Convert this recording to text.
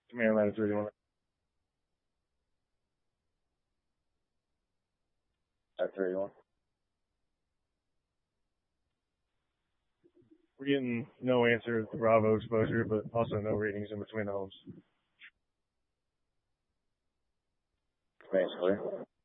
Command line 3-1. At 3-1. We're getting no answer to Bravo exposure, but also no ratings in between the homes. Command's clear.